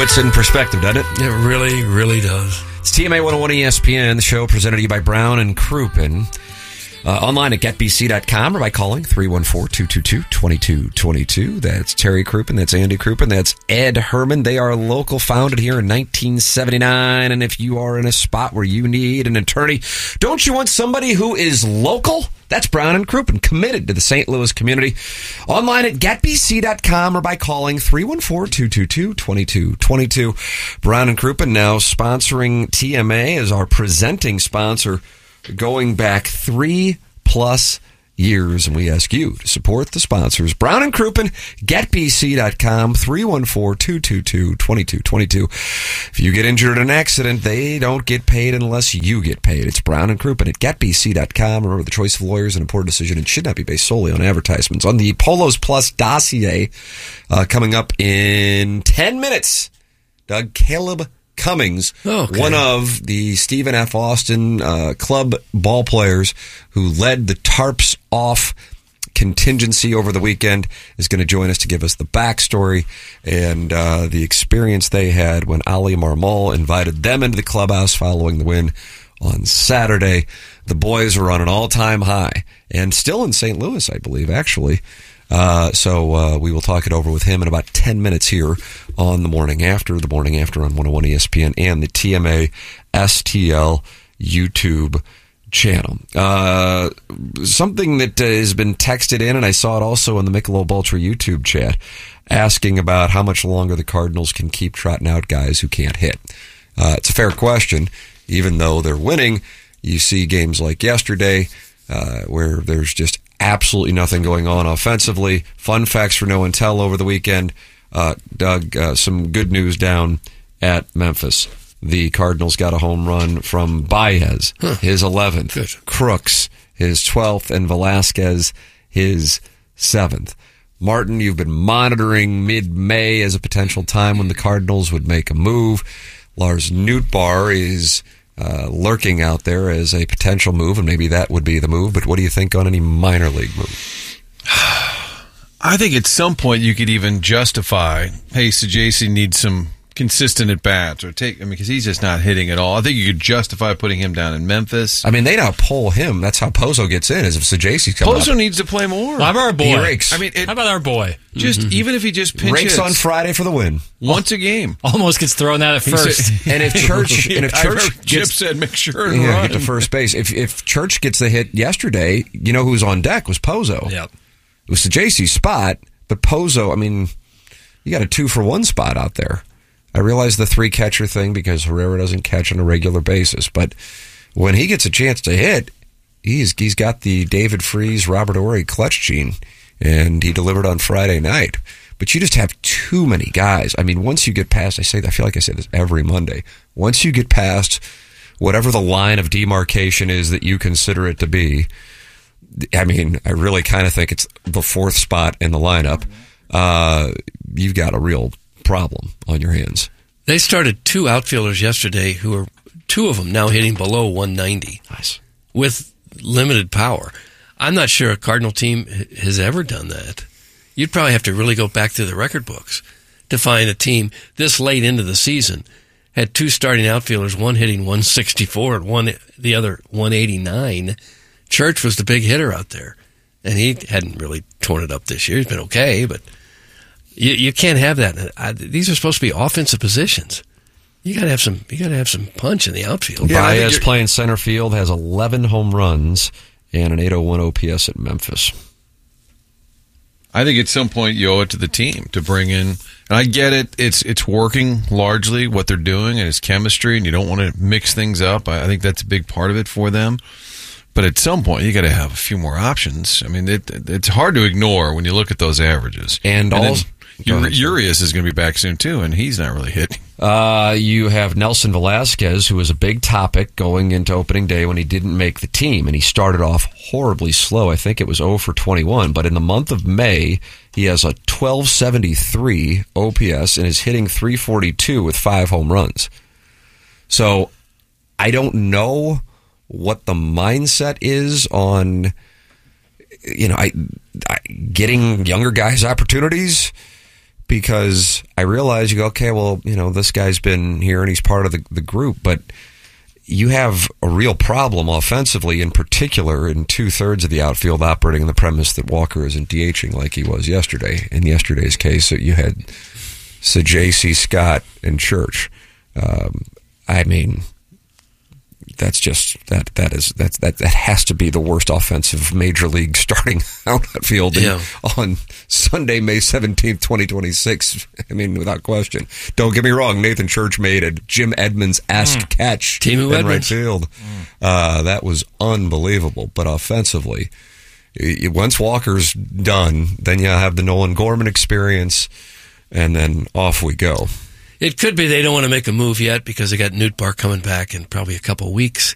puts it in perspective, doesn't it? It really, really does. It's TMA 101 ESPN, the show presented to you by Brown and Crouppen. Online at getbc.com or by calling 314-222-2222. That's Terry Crouppen. That's Andy Crouppen. That's Ed Herman. They are local, founded here in 1979. And if you are in a spot where you need an attorney, don't you want somebody who is local? That's Brown and Crouppen, committed to the St. Louis community. Online at getbc.com or by calling 314-222-2222. Brown and Crouppen now sponsoring TMA as our presenting sponsor, going back 3+ years, and we ask you to support the sponsors. Brown and Crouppen, getbc.com, 314-222-2222. If you get injured in an accident, they don't get paid unless you get paid. It's Brown and Crouppen at getbc.com. Remember, the choice of lawyers is an important decision and should not be based solely on advertisements. On the Polos Plus dossier, coming up in 10 minutes, Doug Caleb Cummings, one of the Stephen F. Austin club ball players who led the Tarps Off contingency over the weekend, is going to join us to give us the backstory and the experience they had when Ali Marmol invited them into the clubhouse following the win on Saturday. The boys are on an all-time high and still in St. Louis, I believe, actually. So we will talk it over with him in about 10 minutes here on The Morning After on 101 ESPN and the TMA STL YouTube channel. Something that has been texted in, and I saw it also in the Michelob Ultra YouTube chat, asking about how much longer the Cardinals can keep trotting out guys who can't hit. It's a fair question. Even though they're winning, you see games like yesterday where there's just absolutely nothing going on offensively. Fun facts for no one tell over the weekend. Doug, some good news down at Memphis. The Cardinals got a home run from Baez, his 11th. Good. Crooks, his 12th, and Velasquez, his 7th. Martin, you've been monitoring mid-May as a potential time when the Cardinals would make a move. Lars Nootbaar is lurking out there as a potential move, and maybe that would be the move. But what do you think on any minor league move? I think at some point you could even justify, hey, Sajaci needs some consistent at bats, or because he's just not hitting at all. I think you could justify putting him down in Memphis. I mean, they now pull him. That's how Pozo gets in, is if Sajaci's coming Pozo needs to play more. How about our boy? He rakes. I mean, how about our boy? Just even if he just pinch rakes hits on Friday for the win once a game, almost gets thrown out at first. And if Church, Chip said, make sure and run. Get to first base. If Church gets the hit yesterday, you know who was on deck was Pozo. Yep. It was Sajaci's spot, but Pozo. I mean, you got a 2-for-1 spot out there. I realize the 3-catcher thing because Herrera doesn't catch on a regular basis, but when he gets a chance to hit, he's got the David Freese, Robert Horry clutch gene, and he delivered on Friday night. But you just have too many guys. I mean, once you get past, I feel like I say this every Monday, once you get past whatever the line of demarcation is that you consider it to be, I mean, I really kind of think it's the 4th spot in the lineup. You've got a real problem on your hands. They started 2 outfielders yesterday who are 2 of them now hitting below 190. Nice. With limited power. I'm not sure a Cardinal team has ever done that. You'd probably have to really go back through the record books to find a team this late into the season had 2 starting outfielders, one hitting 164 and the other 189. Church was the big hitter out there, and he hadn't really torn it up this year. He's been okay, but you can't have that. These are supposed to be offensive positions. You got to have some punch in the outfield. Yeah, Baez playing center field has 11 home runs and an 801 OPS at Memphis. I think at some point you owe it to the team to bring in, and I get it, it's working largely what they're doing and it's chemistry, and you don't want to mix things up. I think that's a big part of it for them. But at some point you got to have a few more options. I mean, it's hard to ignore when you look at those averages. And also, Urias is going to be back soon too, and he's not really hitting. You have Nelson Velasquez, who was a big topic going into opening day when he didn't make the team, and he started off horribly slow. I think it was 0 for 21, but in the month of May, he has a 1273 OPS and is hitting 342 with 5 home runs. So I don't know what the mindset is on, getting younger guys opportunities. because I realize you go, okay, well, this guy's been here and he's part of the group, but you have a real problem offensively, in particular in 2/3 of the outfield operating on the premise that Walker isn't DHing like he was yesterday. In yesterday's case, you had J.C. Scott and Church. That's just that has to be the worst offensive major league starting outfield on Sunday, May 17th, 2026. Without question. Don't get me wrong. Nathan Church made a Jim Edmonds-esque catch in right field. That was unbelievable. But offensively, once Walker's done, then you have the Nolan Gorman experience, and then off we go. It could be they don't want to make a move yet because they got Nootbaar coming back in probably a couple of weeks.